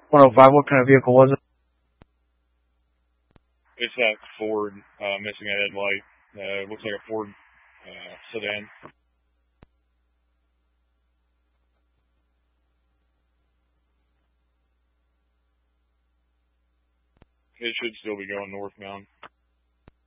105, what kind of vehicle was it? It's that Ford missing a headlight. It looks like a Ford sedan. It should still be going northbound.